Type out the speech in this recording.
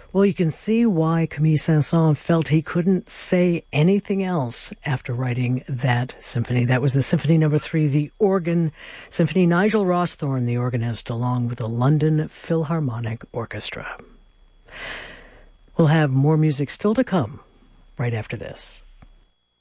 Well, you can see why Camille Saint-Saëns felt he couldn't say anything else after writing that symphony. That was the Symphony No. 3, the organ symphony. Nigel Rawsthorne, the organist, along with the London Philharmonic Orchestra. We'll have more music still to come right after this.